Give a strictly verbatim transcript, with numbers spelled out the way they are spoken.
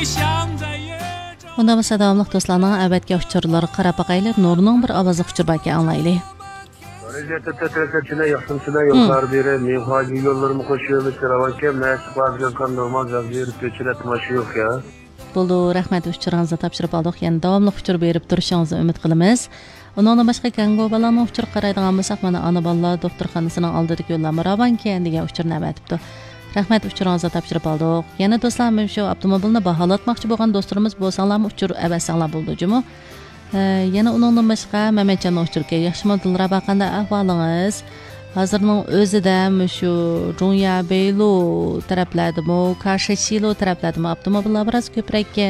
Unda mı sadamlıq dostlarının əvvəlki uçurları qarab baxaylı, Nurning bir avazı uçur baki anlaylı. Rejete tetekçine yaxşımsına yollar biri, mevhaci yollarımı koşuyormuş, karavanke, məhsib bazıgan kan normal yazıyor, köçüle tımaşı yok ya. Bolu, rəhmət uçurağınızı tapşırıb aldıq, yəni davamlıq uçur berib duruşunuzu ümid qılımız. Onunla başqa kango balanı uçur qaraydıgan bolsaq, mana ana balla doktorxanasının aldırdık yollamı Rabanken degan uçur nəvətibdi. Rəhmət uçurağınızı tapşırıb aldıq. Yəni dostlar, mən şu avtomobilni bahalatmaqçı bolğan dostlarımız bolsanlarmı uçur əvəssanlar bulducumu? Yana onunla başqa Məmətcan uçurga yaxşımı dilra baxanda ahvalınız hazırның özüdə şu Junya Beylu tərəflərdimi, Karşı Silo tərəflərdimi avtomobillər biraz köprəkə